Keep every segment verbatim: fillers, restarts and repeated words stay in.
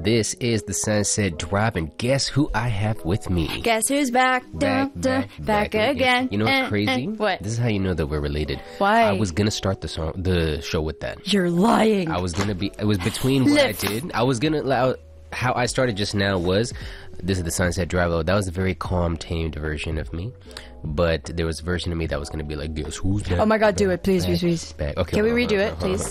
This is the Sunset Drive, and guess who I have with me? Guess who's back? Back, Dun, dun, back, back, again. You know what's Eh, crazy? eh, what? This is how you know that we're related. Why? I was gonna start the song, the show with that. You're lying. I was gonna be. It was between what Lift. I did. I was gonna. I- How I started just now was, this is the Sunset Drive. That was a very calm, tamed version of me. But there was a version of me that was gonna be like, guess who's back? Oh my God, do back, it, please, back, please, please. back. Okay. Can we hold on, redo hold it, on, hold on, please?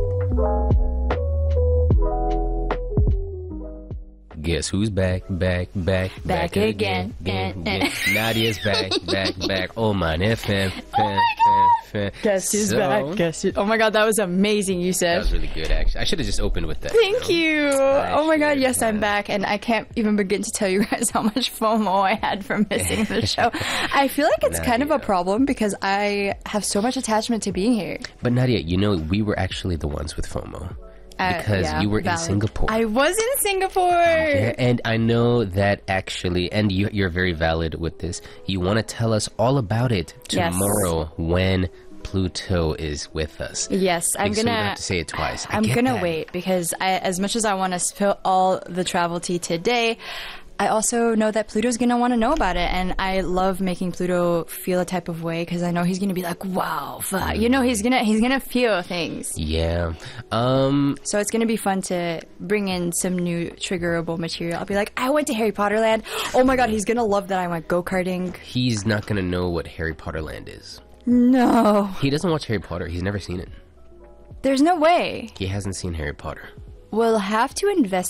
Guess who's back, back, back, Back again. again, Eh, again. Nadia's back, back, back. Oh my F M. Oh my Guess who's so, back? Guess who? Oh my God, that was amazing. You That said. was really good, actually. I should have just opened with that. Thank you. know? you. I Oh my God, should yes, I'm have. back, and I can't even begin to tell you guys how much FOMO I had from missing the show. I feel like it's kind of a Nadia. problem because I have so much attachment to being here. But Nadia, you know, we were actually the ones with FOMO. Uh, Because yeah, you were in valid. Singapore. I was in Singapore. Yeah, and I know that actually, and you, you're very valid with this. You want to tell us all about it Yes. tomorrow when Pluto is with us. Yes, I'm So you don't gonna. have to say it twice. I I'm get gonna that. wait because I, as much as I want to spill all the travel tea today, I also know that Pluto's gonna want to know about it, and I love making Pluto feel a type of way because I know he's gonna be like, "Wow, fuck," you know, he's gonna he's gonna feel things. Yeah. Um. So it's gonna be fun to bring in some new triggerable material. I'll be like, "I went to Harry Potter Land. Oh my God, he's gonna love that I went go karting." He's not gonna know what Harry Potter Land is. No, He doesn't watch Harry Potter. He's never seen it. there's no way. He hasn't seen Harry Potter. We'll have to